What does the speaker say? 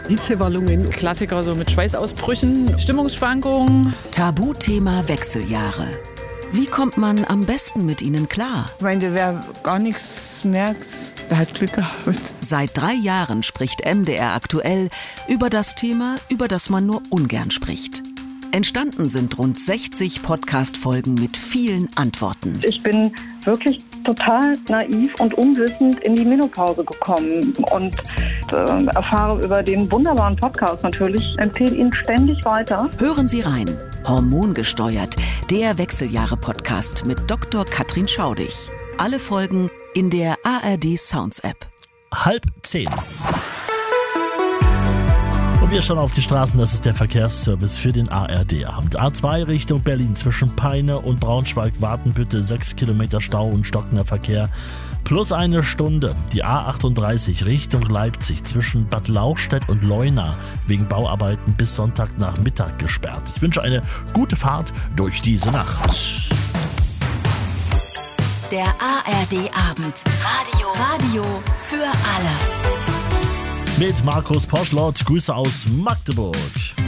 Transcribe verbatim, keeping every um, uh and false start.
Hitzewallungen. Klassiker so mit Schweißausbrüchen, Stimmungsschwankungen. Tabuthema Wechseljahre. Wie kommt man am besten mit ihnen klar? Ich meine, wer gar nichts merkt, der hat Glück gehabt. Seit drei Jahren spricht M D R aktuell über das Thema, über das man nur ungern spricht. Entstanden sind rund sechzig Podcast-Folgen mit vielen Antworten. Ich bin wirklich total naiv und unwissend in die Menopause gekommen und äh, erfahre über den wunderbaren Podcast natürlich, empfehle ihn ständig weiter. Hören Sie rein. Hormongesteuert, der Wechseljahre-Podcast mit Doktor Katrin Schaudig. Alle Folgen in der A R D Sounds App. Halb zehn. Und wir schauen auf die Straßen, das ist der Verkehrsservice für den A R D-Abend. A zwei Richtung Berlin zwischen Peine und Braunschweig-Watenbüttel, sechs Kilometer Stau und stockender Verkehr. Plus eine Stunde. Die A achtunddreißig Richtung Leipzig zwischen Bad Lauchstädt und Leuna wegen Bauarbeiten bis Sonntagnachmittag gesperrt. Ich wünsche eine gute Fahrt durch diese Nacht. Der A R D-Abend. Radio. Radio für alle. Mit Markus Poschlott. Grüße aus Magdeburg.